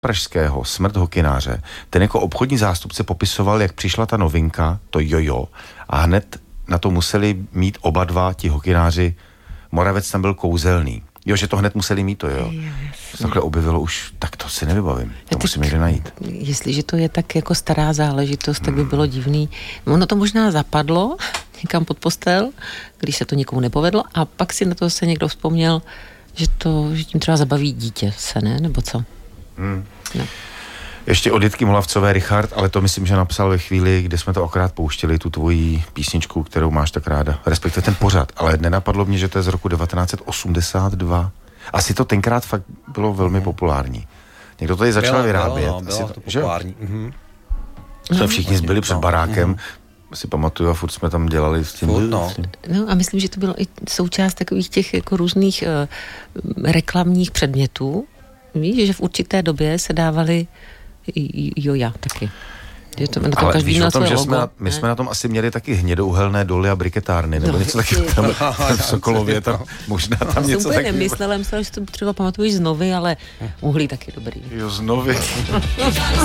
pražského Smrt hokynáře, ten jako obchodní zástupce popisoval, jak přišla ta novinka, to jojo, a hned na to museli mít oba dva ti hokynáři. Moravec tam byl kouzelný. Jo, že to hned museli mít to, jo. Se takhle objevilo už, tak to si nevybavím. To musím někde najít. Jestliže to je tak jako stará záležitost, tak by bylo divný. Ono to možná zapadlo někam pod postel, když se to někomu nepovedlo, a pak si na to se někdo vzpomněl, že tím třeba zabaví dítě se, ne? Nebo co? No. Ještě od Jitky Molavcové, Richard, ale to myslím, že napsal ve chvíli, kde jsme to akorát pouštěli, tu tvoji písničku, kterou máš tak ráda, respektive ten pořad, ale nenapadlo mě, že to je z roku 1982. Asi to tenkrát fakt bylo velmi populární. Někdo to tady začal vyrábět. Bylo to populární. Jsme všichni zbyli před barákem, si pamatuju, a furt jsme tam dělali s tím. No a myslím, že to bylo i součást takových těch jako různých reklamních předmětů. Víš, že v určité době se dávali joja taky. Ale víš o tom, že my jsme na tom asi měli taky hnědouhelné doly a briketárny, nebo něco takového tam v Sokolově, tam možná tam něco takového. Nemyslela, že to třeba pamatuješ z Novy, ale uhlí taky dobrý. Jo, z Novy.